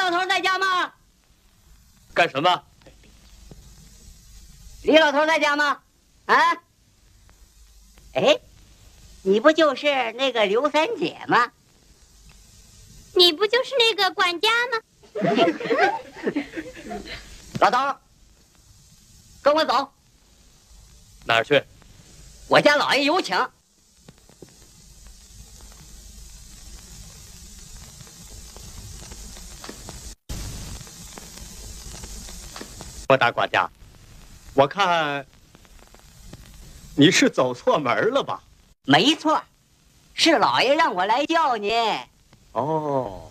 老头在家吗？ 干什么？ 李老头在家吗？啊？哎，你不就是那个刘三姐吗？ 你不就是那个管家吗？ 老头，跟我走。 哪儿去？ 我家老爷有请。 莫大管家，我看你是走错门了吧？ 没错，是老爷让我来叫你。 哦，